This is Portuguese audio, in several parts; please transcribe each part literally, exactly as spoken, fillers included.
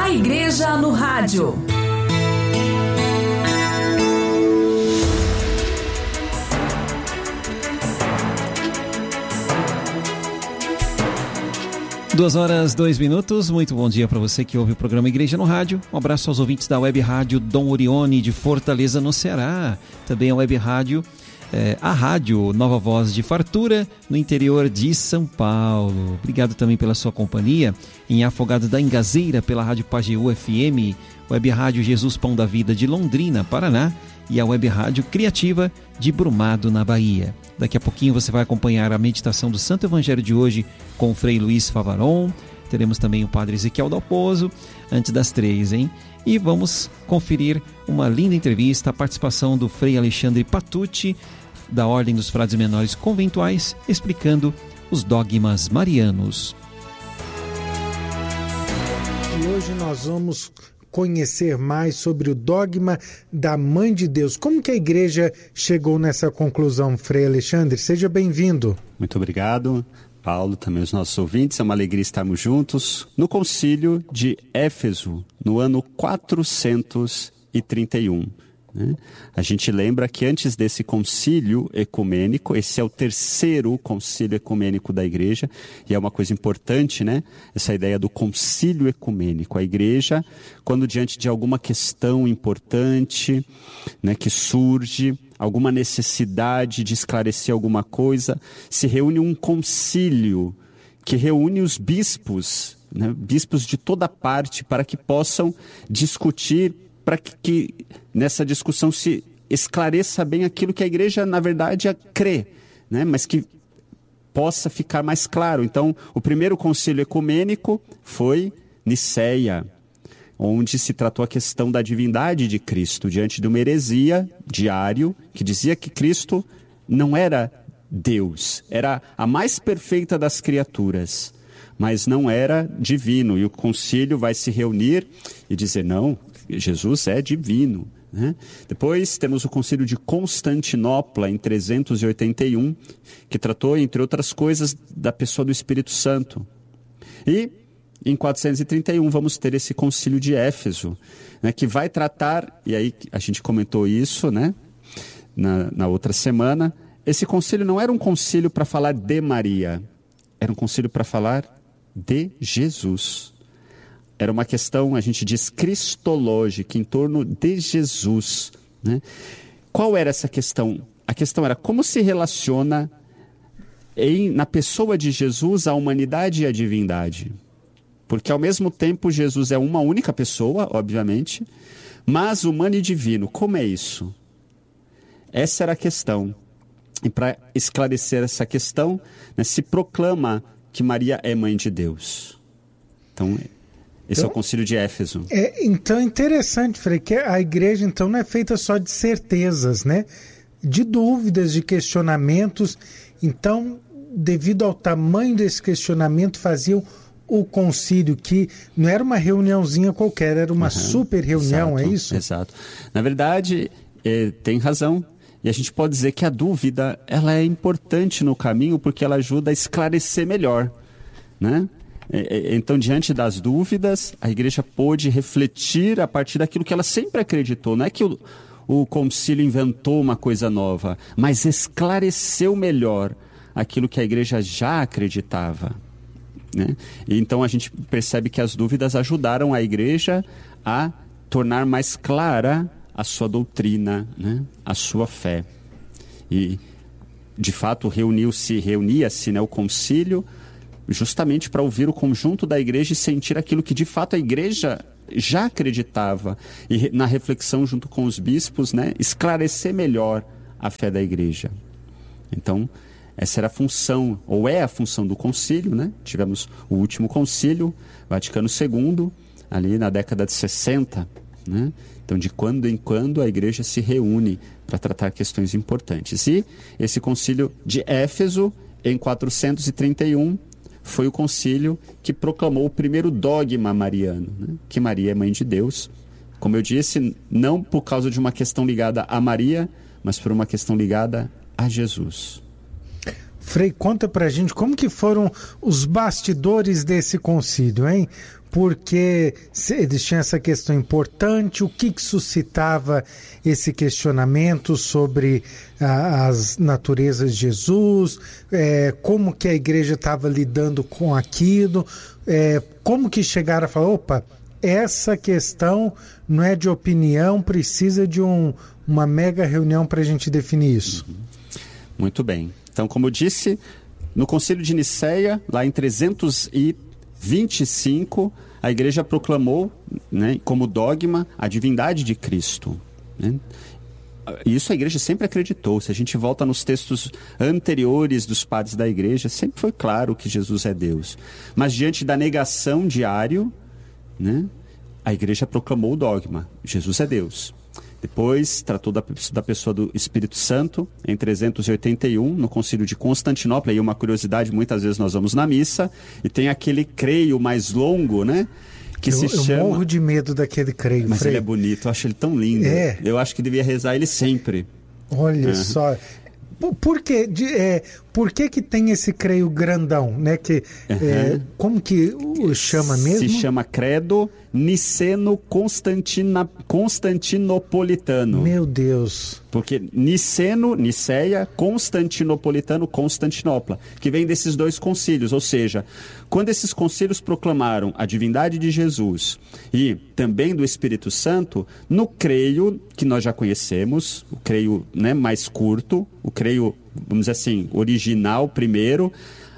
A Igreja no Rádio. Duas horas, dois minutos. Muito bom dia para você que ouve o programa Igreja no Rádio. Um abraço aos ouvintes da Web Rádio Dom Orione de Fortaleza, no Ceará. Também a Web Rádio, é, a Rádio Nova Voz de Fartura, no interior de São Paulo. Obrigado também pela sua companhia. Em Afogados da Ingazeira, pela Rádio Pajeú F M, Web Rádio Jesus Pão da Vida de Londrina, Paraná, e a Web Rádio Criativa de Brumado, na Bahia. Daqui a pouquinho você vai acompanhar a meditação do Santo Evangelho de hoje com o Frei Luiz Favaron. Teremos também o Padre Ezequiel Dalpozo, antes das três, hein? E vamos conferir uma linda entrevista, a participação do Frei Alexandre Patucci, da Ordem dos Frades Menores Conventuais, explicando os dogmas marianos. E hoje nós vamos conhecer mais sobre o dogma da Mãe de Deus. Como que a igreja chegou nessa conclusão, Frei Alexandre? Seja bem-vindo. Muito obrigado, Paulo, também os nossos ouvintes. É uma alegria estarmos juntos no Concílio de Éfeso, no ano quatrocentos e trinta e um. Né? A gente lembra que antes desse concílio ecumênico, esse é o terceiro concílio ecumênico da igreja, e é uma coisa importante, né? Essa ideia do concílio ecumênico. A igreja, quando diante de alguma questão importante, né, que surge, alguma necessidade de esclarecer alguma coisa, se reúne um concílio que reúne os bispos, né, bispos de toda parte, para que possam discutir, para que, que nessa discussão se esclareça bem aquilo que a igreja, na verdade, crê, né? Mas que possa ficar mais claro. Então, o primeiro concílio ecumênico foi Niceia, onde se tratou a questão da divindade de Cristo, diante de uma heresia de Ário, que dizia que Cristo não era Deus, era a mais perfeita das criaturas, mas não era divino. E o concílio vai se reunir e dizer, não, Jesus é divino, né? Depois temos o concílio de Constantinopla, em trezentos e oitenta e um, que tratou, entre outras coisas, da pessoa do Espírito Santo. E em quatrocentos e trinta e um vamos ter esse concílio de Éfeso, né, que vai tratar, e aí a gente comentou isso, né, na, na outra semana. Esse concílio não era um concílio para falar de Maria, era um concílio para falar de Jesus. Era uma questão, a gente diz, cristológica, em torno de Jesus, né? Qual era essa questão? A questão era como se relaciona em, na pessoa de Jesus a humanidade e a divindade. Porque ao mesmo tempo Jesus é uma única pessoa, obviamente, mas humano e divino. Como é isso? Essa era a questão. E para esclarecer essa questão, né, se proclama que Maria é mãe de Deus. Então, esse então, é o concílio de Éfeso. É, então é interessante, Frei, que a igreja então não é feita só de certezas, né? De dúvidas, de questionamentos. Então, devido ao tamanho desse questionamento, faziam o concílio, que não era uma reuniãozinha qualquer, era uma uhum, super reunião, exato, é isso? Exato. Na verdade, é, tem razão. E a gente pode dizer que a dúvida, ela é importante no caminho, porque ela ajuda a esclarecer melhor, né? Então, diante das dúvidas, a igreja pôde refletir a partir daquilo que ela sempre acreditou. Não é que o, o concílio inventou uma coisa nova, mas esclareceu melhor aquilo que a igreja já acreditava, né? E então a gente percebe que as dúvidas ajudaram a igreja a tornar mais clara a sua doutrina, né? A sua fé. E, de fato, reuniu-se, reunia-se, né, o concílio, justamente para ouvir o conjunto da igreja e sentir aquilo que de fato a igreja já acreditava. E na reflexão junto com os bispos, né, esclarecer melhor a fé da igreja. Então, essa era a função, ou é a função do concílio, né? Tivemos o último concílio, Vaticano segundo, ali na década de sessenta, né? Então, de quando em quando a igreja se reúne para tratar questões importantes. E esse concílio de Éfeso, em quatrocentos e trinta e um, foi o concílio que proclamou o primeiro dogma mariano, né? Que Maria é mãe de Deus. Como eu disse, não por causa de uma questão ligada a Maria, mas por uma questão ligada a Jesus. Frei, conta pra gente como que foram os bastidores desse concílio, hein? Porque eles tinham essa questão importante, o que, que suscitava esse questionamento sobre ah, as naturezas de Jesus, é, como que a igreja estava lidando com aquilo, é, como que chegaram a falar, opa, essa questão não é de opinião, precisa de um, uma mega reunião para a gente definir isso. Uhum. Muito bem. Então, como eu disse, no Concílio de Nicéia, lá em trezentos e vinte e cinco, a igreja proclamou, né, como dogma a divindade de Cristo. Né? Isso a igreja sempre acreditou. Se a gente volta nos textos anteriores dos padres da igreja, sempre foi claro que Jesus é Deus. Mas diante da negação de Ário, né, a igreja proclamou o dogma: Jesus é Deus. Depois tratou da, da pessoa do Espírito Santo, em trezentos e oitenta e um, no Concílio de Constantinopla. E uma curiosidade, muitas vezes nós vamos na missa e tem aquele creio mais longo, né? Que eu, se eu chama... morro de medo daquele creio. Mas Frei. ele é bonito, eu acho ele tão lindo. É. Eu acho que devia rezar ele sempre. Olha Uhum. só. Por, por, que, de, é, por que que tem esse creio grandão, né? Que, Uhum. é, como que o chama mesmo? Se chama Credo Niceno-Constantina... Constantinopolitano. Meu Deus. Porque Niceno, Niceia, Constantinopolitano, Constantinopla, que vem desses dois concílios. Ou seja, quando esses concílios proclamaram a divindade de Jesus e também do Espírito Santo, no creio que nós já conhecemos, o creio, né, mais curto, o creio, vamos dizer assim, original primeiro,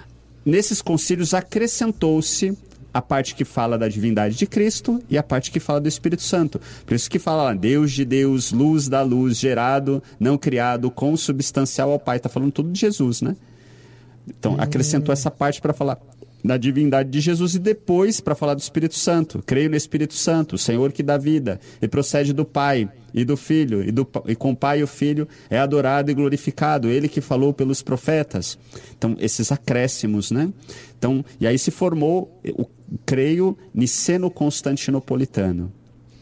nesses concílios acrescentou-se a parte que fala da divindade de Cristo e a parte que fala do Espírito Santo. Por isso que fala lá, Deus de Deus, luz da luz, gerado, não criado, consubstancial ao Pai. Está falando tudo de Jesus, né? Então, acrescentou essa parte para falar da divindade de Jesus e depois para falar do Espírito Santo. Creio no Espírito Santo, o Senhor que dá vida e procede do Pai e do Filho, e, do, e com o Pai e o Filho é adorado e glorificado, Ele que falou pelos profetas. Então, esses acréscimos, né? Então, e aí se formou o creio niceno-constantinopolitano.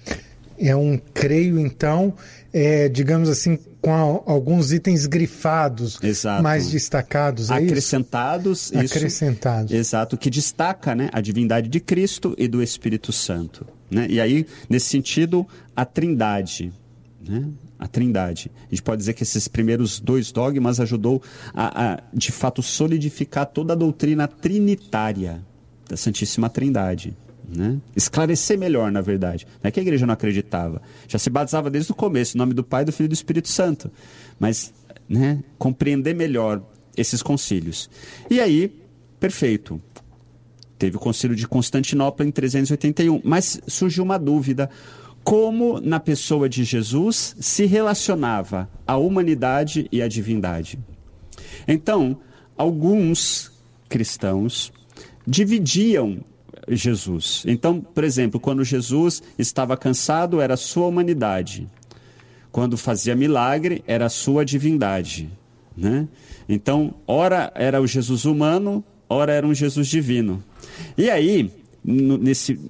É um creio, então, é, digamos assim, com a, alguns itens grifados, Exato. mais destacados, é acrescentados, isso? Isso, Acrescentados. Exato, que destaca, né, a divindade de Cristo e do Espírito Santo. Né? E aí, nesse sentido, a trindade. Né? A trindade. A gente pode dizer que esses primeiros dois dogmas ajudou a, a, de fato, solidificar toda a doutrina trinitária da Santíssima Trindade. Né? Esclarecer melhor, na verdade. Não é que a igreja não acreditava. Já se batizava desde o começo, em nome do Pai, do Filho e do Espírito Santo. Mas, né, compreender melhor esses concílios. E aí, perfeito. Teve o concílio de Constantinopla em trezentos e oitenta e um. Mas surgiu uma dúvida. Como na pessoa de Jesus se relacionava a humanidade e a divindade? Então, alguns cristãos dividiam Jesus. Então, por exemplo, quando Jesus estava cansado, era a sua humanidade. Quando fazia milagre, era a sua divindade. Né? Então, ora era o Jesus humano, ora era um Jesus divino. E aí, no, nesse,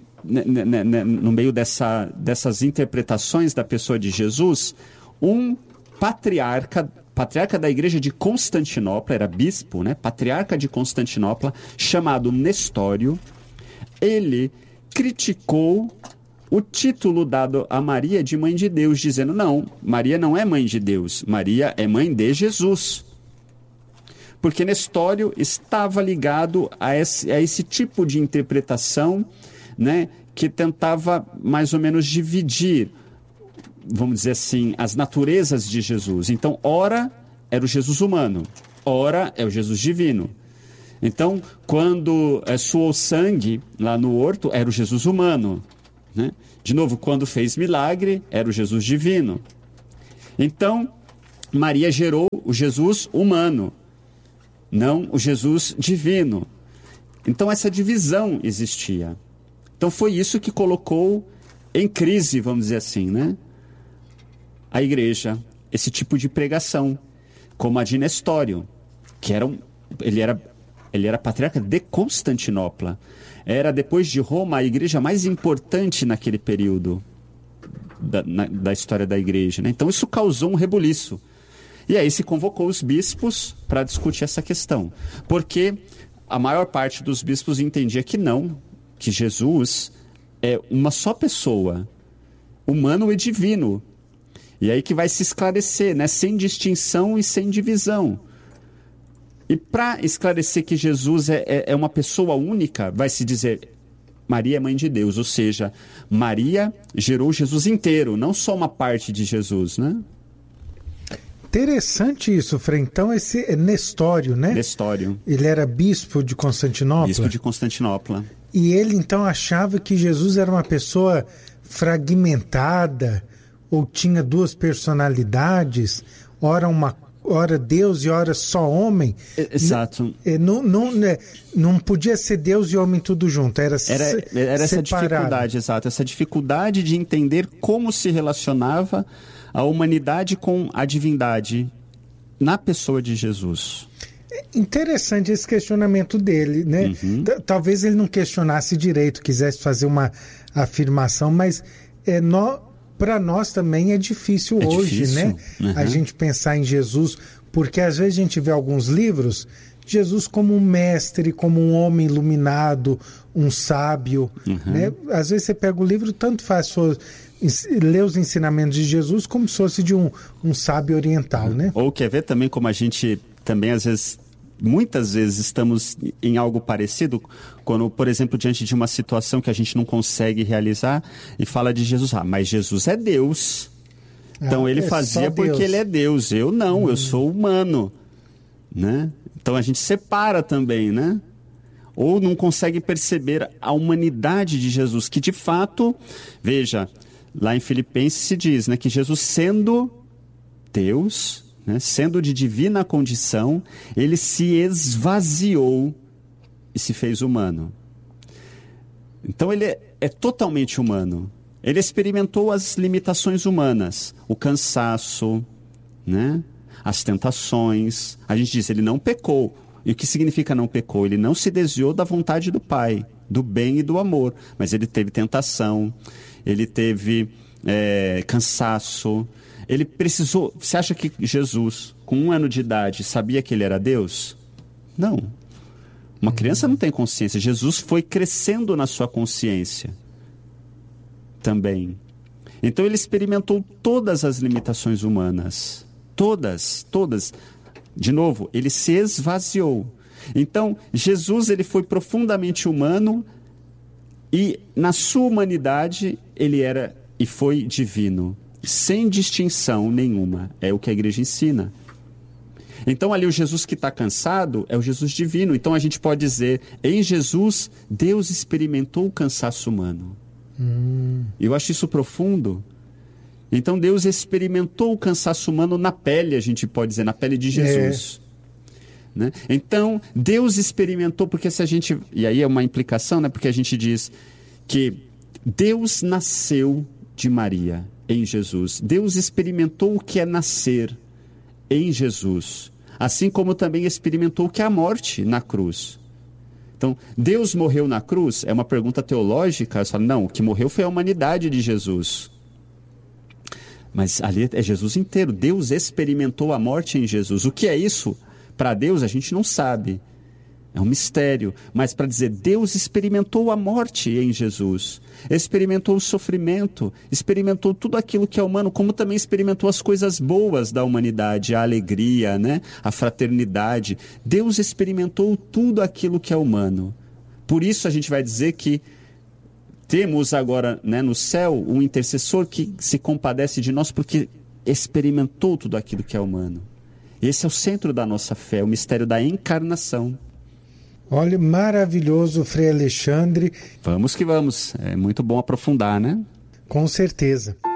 no meio dessa, dessas interpretações da pessoa de Jesus, um patriarca, patriarca da igreja de Constantinopla, era bispo, né? Patriarca de Constantinopla, chamado Nestório, ele criticou o título dado a Maria de mãe de Deus, dizendo, não, Maria não é mãe de Deus, Maria é mãe de Jesus. Porque Nestório estava ligado a esse, a esse tipo de interpretação, né, que tentava mais ou menos dividir, vamos dizer assim, as naturezas de Jesus. Então, ora era o Jesus humano, ora é o Jesus divino. Então, quando é, suou sangue lá no horto, era o Jesus humano. Né? De novo, quando fez milagre, era o Jesus divino. Então, Maria gerou o Jesus humano, não o Jesus divino. Então, essa divisão existia. Então, foi isso que colocou em crise, vamos dizer assim, né? A igreja, esse tipo de pregação, como a de Nestório, que era um, ele era... Ele era patriarca de Constantinopla. Era, depois de Roma, a igreja mais importante naquele período da, na, da história da igreja. Né? Então, isso causou um rebuliço. E aí se convocou os bispos para discutir essa questão. Porque a maior parte dos bispos entendia que não, que Jesus é uma só pessoa, humano e divino. E aí que vai se esclarecer, né? Sem distinção e sem divisão. E para esclarecer que Jesus é, é, é uma pessoa única, vai se dizer, Maria é mãe de Deus, ou seja, Maria gerou Jesus inteiro, não só uma parte de Jesus, né? Interessante isso, Frei. Então esse é Nestório, né? Nestório. Ele era bispo de Constantinopla? Bispo de Constantinopla. E ele então achava que Jesus era uma pessoa fragmentada, ou tinha duas personalidades, ora uma ora Deus e ora só homem. Exato. Não, não, não podia ser Deus e homem tudo junto, era, era, era essa separado. dificuldade, exato, essa dificuldade de entender como se relacionava a humanidade com a divindade na pessoa de Jesus. Interessante esse questionamento dele, né? Uhum. Talvez ele não questionasse direito, quisesse fazer uma afirmação, mas é, nó para nós também é difícil é hoje, difícil. né? Uhum. A gente pensar em Jesus, porque às vezes a gente vê alguns livros, Jesus como um mestre, como um homem iluminado, um sábio, uhum. né? Às vezes você pega o livro, tanto faz ler os ensinamentos de Jesus como se fosse de um, um sábio oriental, uhum. né? Ou quer ver também como a gente também às vezes... Muitas vezes estamos em algo parecido, quando, por exemplo, diante de uma situação que a gente não consegue realizar e fala de Jesus. Ah, mas Jesus é Deus. Então ah, ele é fazia porque Deus. Ele é Deus. Eu não, hum. eu sou humano. Né? Então a gente separa também, né? Ou não consegue perceber a humanidade de Jesus, que de fato, veja, lá em Filipenses se diz, né, que Jesus sendo Deus... Né? Sendo de divina condição, ele se esvaziou e se fez humano. Então ele é, é totalmente humano. Ele experimentou as limitações humanas, o cansaço, né? As tentações. A gente diz, ele não pecou. E o que significa não pecou? Ele não se desviou da vontade do Pai, do bem e do amor. Mas ele teve tentação, ele teve é, cansaço. Ele precisou... Você acha que Jesus, com um ano de idade, sabia que ele era Deus? Não. Uma criança não tem consciência. Jesus foi crescendo na sua consciência também. Então ele experimentou todas as limitações humanas. Todas, todas. De novo, ele se esvaziou. Então, Jesus ele foi profundamente humano e na sua humanidade ele era e foi divino. Sem distinção nenhuma. É o que a igreja ensina. Então ali o Jesus que está cansado é o Jesus divino. Então a gente pode dizer, em Jesus, Deus experimentou o cansaço humano. Hum. Eu acho isso profundo. Então Deus experimentou o cansaço humano na pele, a gente pode dizer, na pele de Jesus. É. Né? Então Deus experimentou, porque se a gente... E aí é uma implicação, né? Porque a gente diz que Deus nasceu de Maria em Jesus. Deus experimentou o que é nascer em Jesus, assim como também experimentou o que é a morte na cruz. Então, Deus morreu na cruz? É uma pergunta teológica. Você fala, não, o que morreu foi a humanidade de Jesus. Mas ali é Jesus inteiro. Deus experimentou a morte em Jesus. O que é isso? Para Deus a gente não sabe. É um mistério, mas para dizer, Deus experimentou a morte em Jesus, experimentou o sofrimento, experimentou tudo aquilo que é humano, como também experimentou as coisas boas da humanidade, a alegria, né? A fraternidade. Deus experimentou tudo aquilo que é humano. Por isso a gente vai dizer que temos agora, né, no céu um intercessor que se compadece de nós porque experimentou tudo aquilo que é humano. Esse é o centro da nossa fé, o mistério da encarnação. Olha, maravilhoso, Frei Alexandre. Vamos que vamos. É muito bom aprofundar, né? Com certeza.